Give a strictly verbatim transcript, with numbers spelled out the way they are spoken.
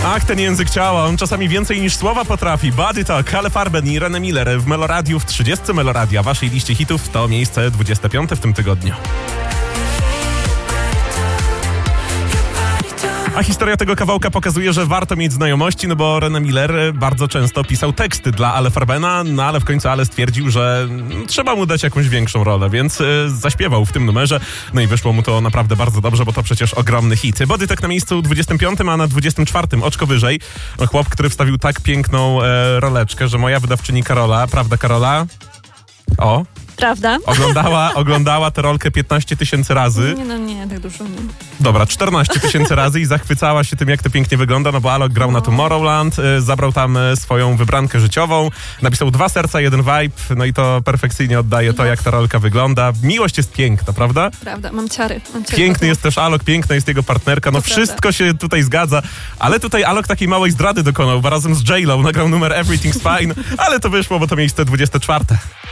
Ach, ten język ciała, on czasami więcej niż słowa potrafi. Body Talk, Ale Farben i René Miller w Meloradiu w trzydziestce Meloradia. Waszej liście hitów to miejsce dwudzieste piąte w tym tygodniu. A historia tego kawałka pokazuje, że warto mieć znajomości, no bo René Miller bardzo często pisał teksty dla Ale Farbena, no ale w końcu Ale stwierdził, że trzeba mu dać jakąś większą rolę, więc y, zaśpiewał w tym numerze, no i wyszło mu to naprawdę bardzo dobrze, bo to przecież ogromny hit. Body tak na miejscu dwudziestym piątym, a na dwudziestym czwartym oczko wyżej. Chłop, który wstawił tak piękną e, roleczkę, że moja wydawczyni Karola, prawda Karola? O. Prawda? Oglądała, oglądała tę rolkę piętnaście tysięcy razy. Nie, no nie, tak dużo nie. Dobra, czternaście tysięcy razy i zachwycała się tym, jak to pięknie wygląda, no bo Alok grał na Tomorrowland, y, zabrał tam y, swoją wybrankę życiową, napisał dwa serca, jeden vibe, no i to perfekcyjnie oddaje to, jak ta rolka wygląda. Miłość jest piękna, prawda? Prawda, mam ciary. Mam ciary Piękny jest też Alok, piękna jest jego partnerka, no To wszystko prawda. się tutaj zgadza, ale tutaj Alok takiej małej zdrady dokonał, bo razem z J-Lo nagrał numer Everything's Fine, ale to wyszło, bo to miejsce dwudzieste czwarte.